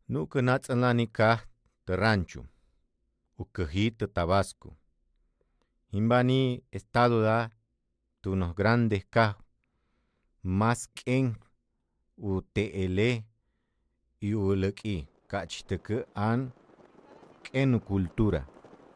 Nu Natzananika de Rancho, Ucajita, Tabasco. Imbani estado da unos grandes cajos, más que UTL y Uleki, Cachteke an Kenu cultura.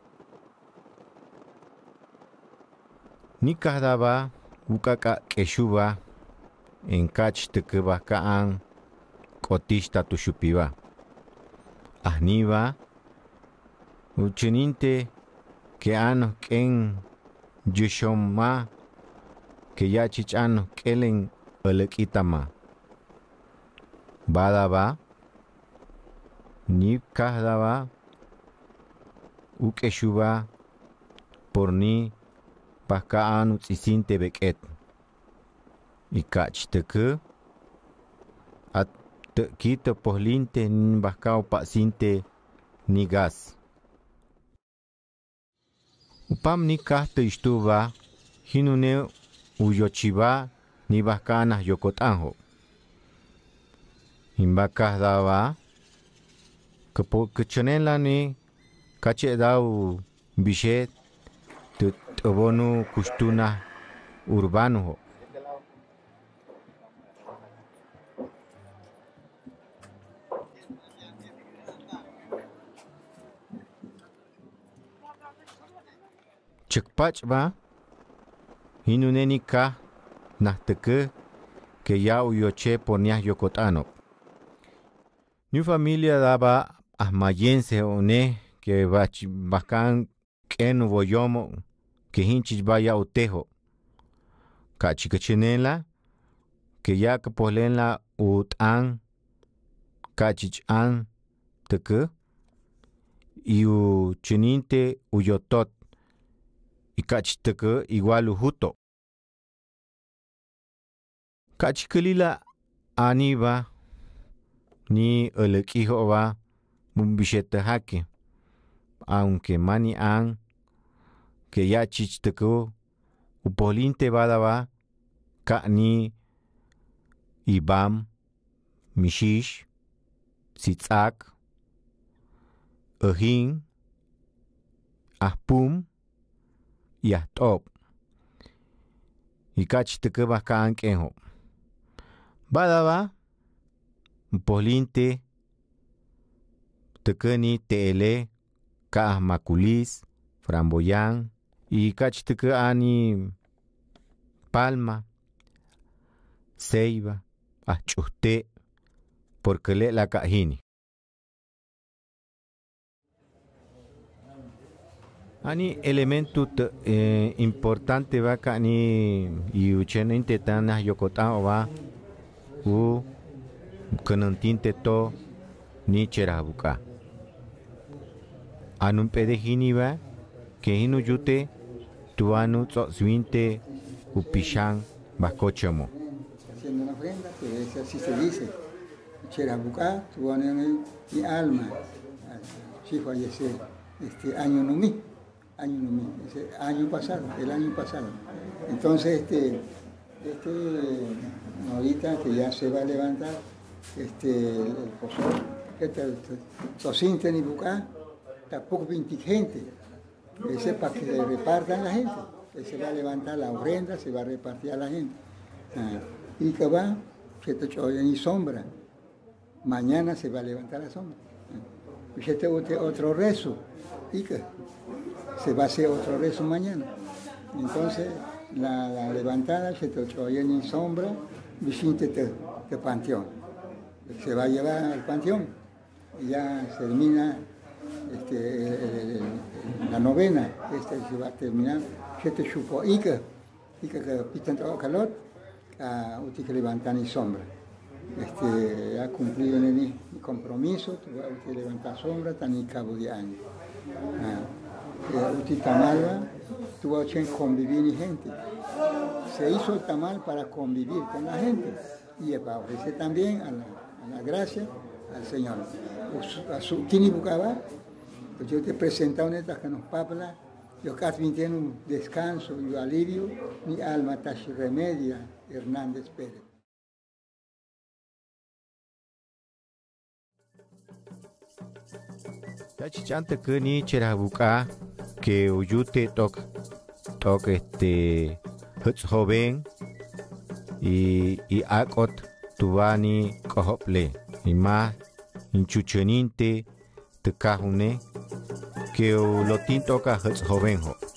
Nikadaba, Ukaka Keshuba, en Cachteke Bakaan, Kotista Tushupiba. Ahniba, Uchininte, que ano ken Yushoma, que ya chichano kelen Olekitama. Badaba, ni kahdaba, ukeshuba, por ni paskaan utsisinte beket. Y kachteke, at quito poslinte ni bascao pasinte ni gas. Upam ni kahte istuba, hinune uyochiba ni bascana yokotanjo. Imbakah daba, que chanela ni cache dau bichet, te obonu kustuna urbano. Chekpach ba, hinuneni ka nahteke que ya uyoche ponias yokotano. Ni familia daba ahmayense one que bacan ken boyomo que hinchis vaya utejo. Cachicachenela que ya que polenla utan cachichan teke y u chininte uyotot y cachiteke igual ujuto. Cachikelila aniba ni el hijo va un billete jaque, aunque mani an que ya chichteko upoliente badaba ka ni ibam mishish sitzak ahin ahpum y ahtop y cachichteke baka ankenho badaba upoliente tekeni tele ka maculis framboyán y cachichteke ani palma ceiba achuste porque le la cajini ani elemento importante va cani y ucheninte tana yokota va u kanantinte to ni cherabuka anun pedejini va que hinu yute tuanu swinte upishan bacochamo. Haciendo una ofrenda, pues así se dice. Cherabuka, tuanu mi alma, si fallece año numí, ese año pasado, el año pasado. Entonces, ahorita que ya se va a levantar, el pozol, Sosinte ni Bucá, tampoco 20 gente. Ese es para que le repartan la gente. Se va a levantar la ofrenda, se va a repartir a la gente. Y que va, se te echó ni sombra. Mañana se va a levantar la sombra. Y se te otro rezo. Y que se va a hacer otro rezo mañana. Entonces, la levantada se te echó ni sombra, visite de panteón. Se va a llevar al panteón. Y ya se termina la novena. Se va a terminar. Se te chupó. Y que pitan todo calor. Usted que levantar ni sombra. Ha cumplido mi compromiso, usted levantar sombra, tan ni cabo de año. Usted tamal, tuvo que convivir ni gente. Se hizo el tamal para convivir con la gente y para ofrecer también a la gracia al Señor. A su tini bucaba, pues yo te presento una de que nos papla. Yo casi tengo un descanso y alivio, mi alma está remedia, Hernández Pérez. Ya chichante que ni chera buka que uyute tok huts joven y akot tubani kohople y más inchucheninte te kahune que lo tinto ka huts joven ho.